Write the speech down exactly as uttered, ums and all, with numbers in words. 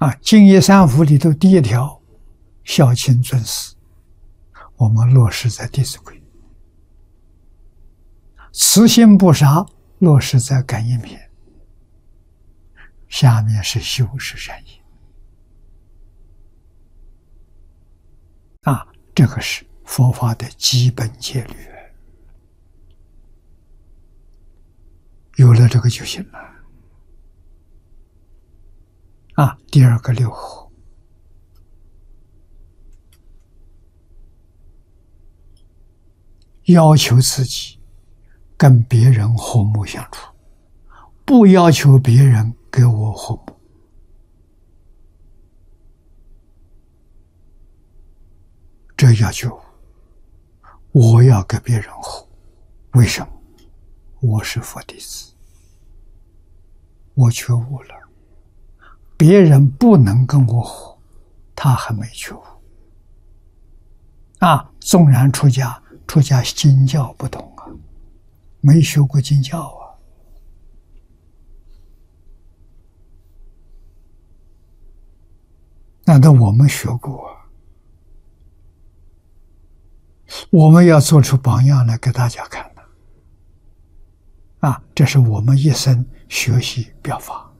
啊，敬业三福里头第一条，孝亲尊师，我们落实在《弟子规》；慈心不杀，落实在《感应篇》。下面是修持善业啊，这个是佛法的基本戒律。有了这个就行了啊。第二个六合，要求自己跟别人和睦相处，不要求别人给我和睦。这要求我要跟别人和，为什么？我是佛弟子，我觉悟了，别人不能跟我和，他还没觉悟啊。纵然出家，出家经教不懂啊，没学过经教啊。难道我们学过啊？我们要做出榜样来给大家看的啊！这是我们一生学习表法。